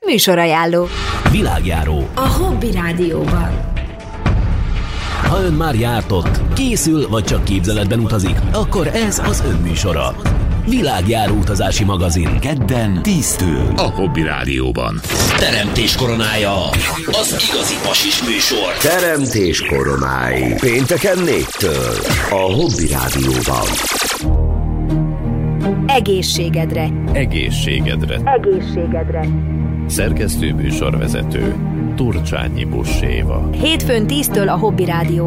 Műsorajánló. Világjáró. A Hobby Rádióban. Ha ön már járt ott, készül vagy csak képzeletben utazik, akkor ez az ön műsora. Világjáró utazási magazin. Kedden 10-től. A Hobby Rádióban. Teremtés koronája. Az igazi pasis műsor. Teremtés koronái. Pénteken 4-től. A Hobby Rádióban. Egészségedre. Egészségedre. Egészségedre. Szerkesztő műsorvezető Turcsányi Buss Éva. Hétfőn 10-től a Hobby Rádióban.